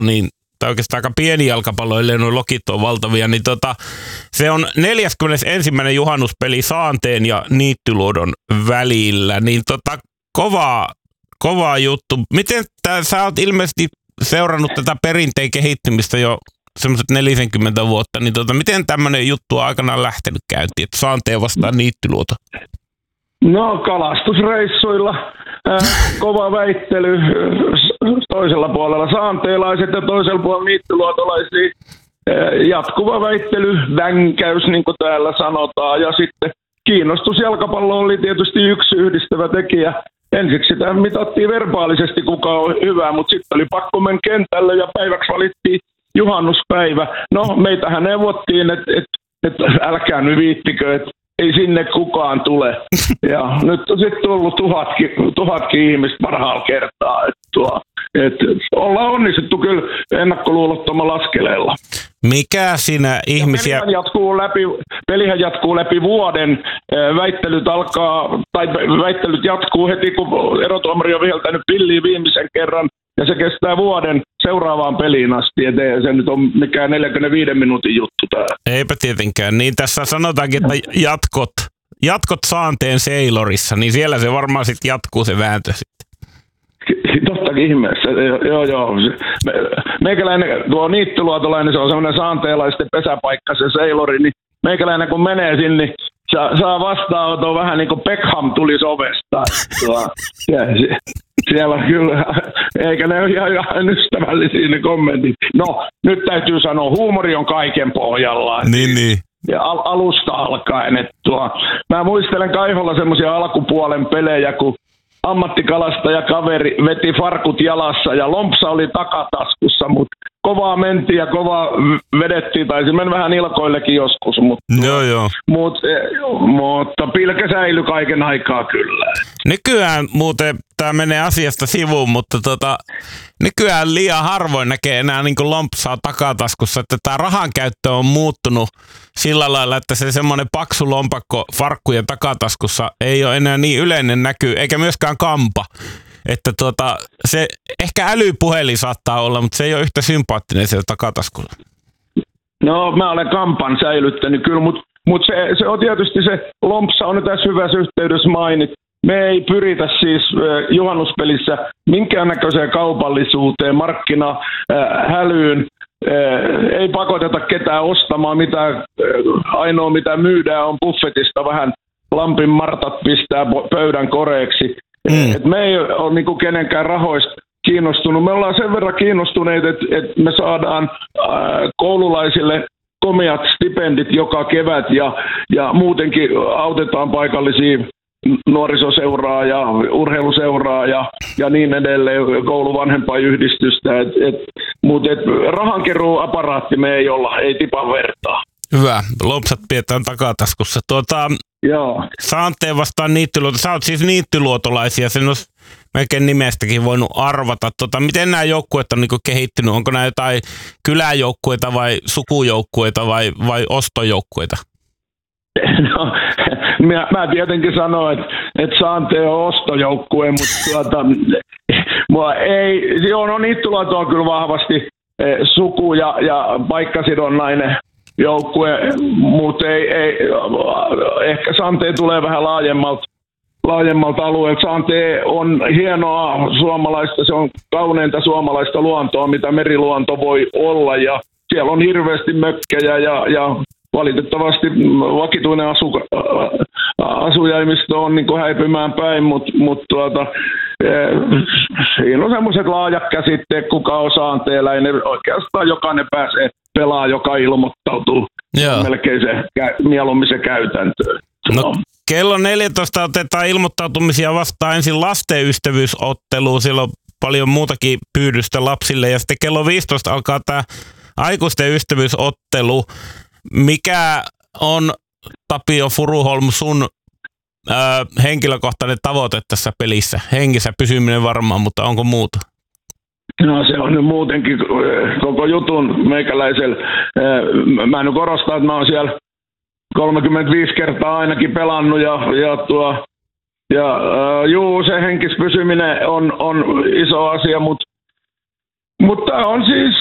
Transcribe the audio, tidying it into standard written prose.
niin tai oikeastaan aika pieni jalkapallo, ellei nuo lokit on valtavia, niin se on 41. juhannuspeli Saanteen ja Niittyluodon välillä, niin kovaa juttu. Miten sä oot ilmeisesti seurannut tätä perinteen kehittymistä jo semmoiset 40 vuotta, niin miten tämmöinen juttu on aikanaan lähtenyt käyntiin, että Saanteen vastaan Niittyluoto? No kalastusreissuilla kova väittely, toisella puolella saanteelaiset ja toisella puolella niittyluotolaisia, jatkuva väittely, vänkäys niin kuin täällä sanotaan, ja sitten kiinnostus jalkapallo oli tietysti yksi yhdistävä tekijä. Ensiksi sitä mitattiin verbaalisesti, kuka on hyvä, mutta sitten oli pakko mennä kentälle ja päiväksi valittiin juhannuspäivä. No meitähän neuvottiin, että älkää nyt viittikö, että ei sinne kukaan tule. Ja nyt on sitten tullut tuhatkin ihmistä parhaalla kertaa. Ollaan onnistuttu kyllä ennakkoluulottomalla askeleella. Mikä siinä ihmisiä... Pelihän jatkuu läpi vuoden. Väittelyt jatkuu heti, kun erotuomari on viheltänyt pilliin viimeisen kerran. Ja se kestää vuoden seuraavaan peliin asti. Ettei se nyt on mikään 45 minuutin juttu tää. Eipä tietenkään. Niin tässä sanotaankin, että jatkot Saanteen Sailorissa, niin siellä se varmaan sitten jatkuu se vääntö sitten. Tottakin ihmeessä. Joo. Meikäläinen, tuo niittyluotolainen, se on semmoinen saanteelaisten pesäpaikka, se Sailori, niin meikäläinen kun menee sinne, niin saa vastaanoton vähän niin kuin Beckham tulisi ovesta. Siellä kyllä, eikä ne ole ihan ystävällisiä ne kommentit. No, nyt täytyy sanoa, huumori on kaiken pohjalla. Niin. Ja alusta alkaen. Mä muistelen Kaiholla semmoisia alkupuolen pelejä, kun ammattikalastaja kaveri veti farkut jalassa ja lompsa oli takataskussa, mutta kovaa mentiin ja kovaa vedettiin, taisi mennä vähän ilkoillekin joskus, mutta pilke säilyi kaiken aikaa kyllä. Nykyään muuten, tämä menee asiasta sivuun, mutta nykyään liian harvoin näkee enää niin kuin lompsaa takataskussa, että tämä rahan käyttö on muuttunut sillä lailla, että se semmoinen paksu lompakko farkkujen takataskussa ei ole enää niin yleinen näky, eikä myöskään kampa. Että se ehkä älypuhelin saattaa olla, mutta se ei ole yhtä sympaattinen siellä takataskulla. No mä olen kampan säilyttänyt kyllä, mutta se on tietysti se lompsa on tässä hyvässä yhteydessä mainit. Me ei pyritä siis juhannuspelissä minkäännäköiseen kaupallisuuteen, markkinahälyyn. Ei pakoteta ketään ostamaan mitään. Ainoa mitä myydään on buffetista vähän lampin martat pistää pöydän koreeksi. Et me ei ole niinku kenenkään rahoista kiinnostunut. Me ollaan sen verran kiinnostuneet, että me saadaan koululaisille komeat stipendit joka kevät ja muutenkin autetaan paikallisia nuorisoseuraa ja urheiluseuraa ja niin edelleen, kouluvanhempaiyhdistystä. Mutta rahankeruuaparaatti me ei olla, ei tipan vertaa. Hyvä. Lompsat pidetään takataskussa. Joo. Saanteen vastaan Niittyluoto. Sä oot siis niittyluotolaisia. Sen olisi melkein nimestäkin voinut arvata. Miten nämä joukkueet on niinku kehittynyt? Onko nämä jotain kyläjoukkueita vai sukujoukkueita vai ostojoukkueita? No, mä tietenkin sanoin, että Saanteen on ostojoukkue, mutta Niittyluoto on kyllä vahvasti suku- ja paikkasidonnainen joukkue, mutta ei, ehkä Saanteen tulee vähän laajemmalta alueelta. Saanteen on hienoa suomalaista, se on kauneinta suomalaista luontoa, mitä meriluonto voi olla, ja siellä on hirveästi mökkejä ja valitettavasti vakituinen asujaimisto on niin kuin häipymään päin, mutta siinä on semmoiset laajat käsitteet, kuka on saanteeläinen. Oikeastaan jokainen pääsee pelaamaan, joka ilmoittautuu. Melkein se mieluummin se käytäntö. No, kello 14 otetaan ilmoittautumisia vastaan ensin lasten ystävyysotteluun. Siellä on paljon muutakin pyydystä lapsille ja sitten kello 15 alkaa tämä aikuisten ystävyysottelu. Mikä on, Tapio Furuholm, sun henkilökohtainen tavoite tässä pelissä? Hengissä pysyminen varmaan, mutta onko muuta? No se on nyt muutenkin koko jutun meikäläisellä. Mä nyt korostan, että mä oon siellä 35 kertaa ainakin pelannut ja se henkis pysyminen on iso asia, mutta Mutta on siis